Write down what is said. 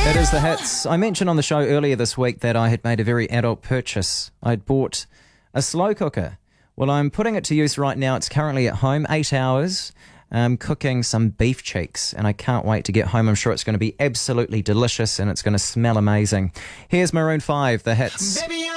It is the hits. I mentioned on the show earlier this week that I had made a very adult purchase. I'd bought a slow cooker. Well, I'm putting it to use right now. It's currently at home, 8 hours, cooking some beef cheeks, and I can't wait to get home. I'm sure it's going to be absolutely delicious and it's going to smell amazing. Here's Maroon 5, the hits. Baby,